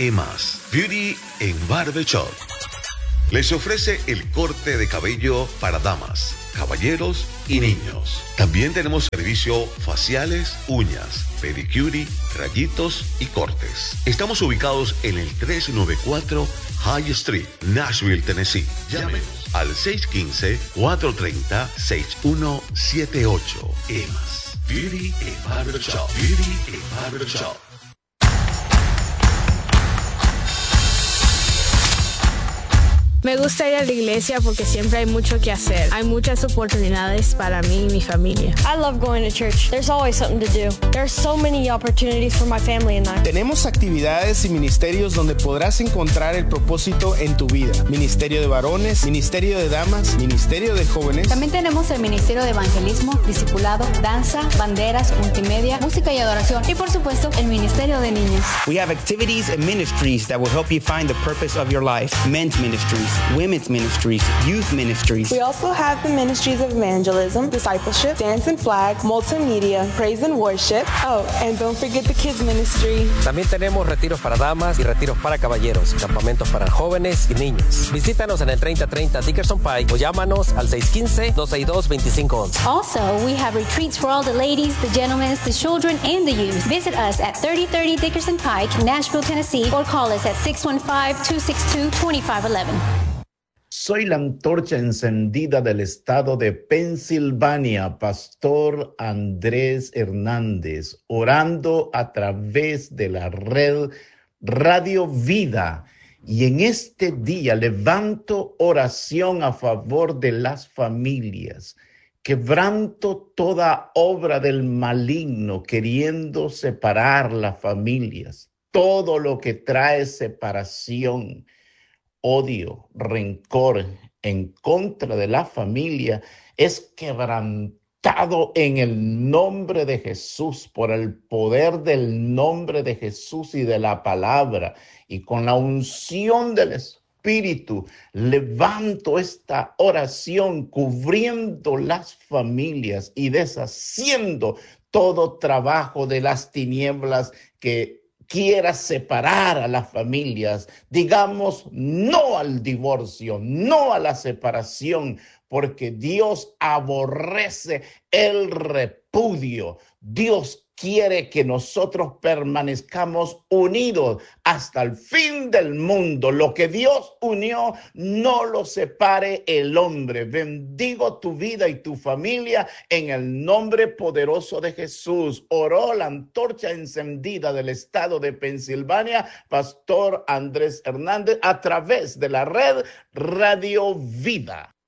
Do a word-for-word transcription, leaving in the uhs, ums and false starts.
Emas Beauty and Barbershop les ofrece el corte de cabello para damas, caballeros y niños. También tenemos servicio faciales, uñas, pedicure, rayitos y cortes. Estamos ubicados en el trescientos noventa y cuatro High Street, Nashville, Tennessee. Llámenos al seis uno cinco, cuatro tres cero, seis uno siete ocho. Emas Beauty and Barbershop. Beauty and Barbershop. Me gusta ir a la iglesia porque siempre hay mucho que hacer. Hay muchas oportunidades para mí y mi familia. I love going to church. There's always something to do. There are so many opportunities for my family and I. Tenemos actividades y ministerios donde podrás encontrar el propósito en tu vida. Ministerio de varones, ministerio de damas, ministerio de jóvenes. También tenemos el ministerio de evangelismo, discipulado, danza, banderas, multimedia, música y adoración. Y por supuesto, el ministerio de niños. We have activities and ministries that will help you find the purpose of your life. Men's ministries, women's ministries, youth ministries. We also have the ministries of evangelism, discipleship, dance and flag, multimedia, praise and worship. Oh, and don't forget the kids ministry. También tenemos retiros para damas y retiros para caballeros, campamentos para jóvenes y niños. Visítanos en el treinta treinta Dickerson Pike o llámanos al seis uno cinco, dos seis dos, dos cinco once. Also, we have retreats for all the ladies, the gentlemen, the children, and the youth. Visit us at thirty thirty Dickerson Pike, Nashville, Tennessee, or call us at six one five, two six two, two five one one. Soy la antorcha encendida del estado de Pensilvania, Pastor Andrés Hernández, orando a través de la red Radio Vida. Y en este día levanto oración a favor de las familias. Quebranto toda obra del maligno queriendo separar las familias. Todo lo que trae separación, odio, rencor en contra de la familia es quebrantado en el nombre de Jesús, por el poder del nombre de Jesús y de la palabra, y con la unción del Espíritu levanto esta oración cubriendo las familias y deshaciendo todo trabajo de las tinieblas que quiera separar a las familias. Digamos no al divorcio, no a la separación, porque Dios aborrece el repudio. Dios quiere que nosotros permanezcamos unidos hasta el fin del mundo. Lo que Dios unió, no lo separe el hombre. Bendigo tu vida y tu familia en el nombre poderoso de Jesús. Oró la antorcha encendida del estado de Pensilvania, Pastor Andrés Hernández, a través de la red Radio Vida.